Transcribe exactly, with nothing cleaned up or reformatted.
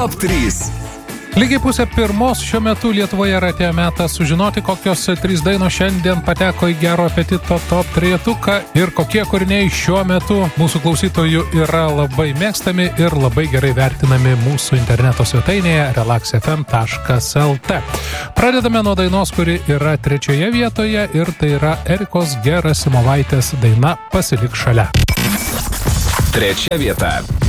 Top trys. Lygiai pusę pirmos šiuo metu Lietuvoje yra atėjo metas sužinoti, kokios trys dainos šiandien pateko į Gero apetito top trejetuką ir kokie kūriniai šiuo metu mūsų klausytojų yra labai mėgstami ir labai gerai vertinami mūsų interneto svetainėje relax f m taškas l t. Pradedame nuo dainos, kuri yra trečioje vietoje ir tai yra Erikos Gerasimovaitės daina Pasilik šalia. Trečia vieta.